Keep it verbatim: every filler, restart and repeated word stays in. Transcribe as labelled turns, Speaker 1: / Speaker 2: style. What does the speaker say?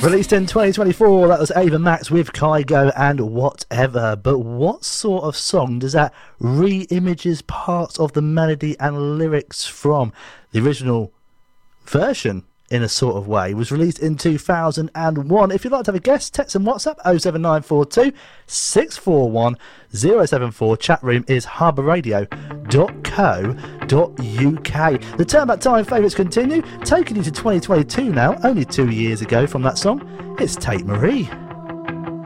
Speaker 1: Released in twenty twenty-four, that was Ava Max with Kygo and Whatever. But what sort of song does that re-images parts of the melody and lyrics from? The original version, in a sort of way, was released in two thousand one. If you'd like to have a guest, text and WhatsApp oh seven nine four two, six four one, oh seven four. Chat room is harbour radio dot co dot uk. The Turn Back Time favourites continue, taking you to twenty twenty-two now, only two years ago from that song. It's Tate Marie.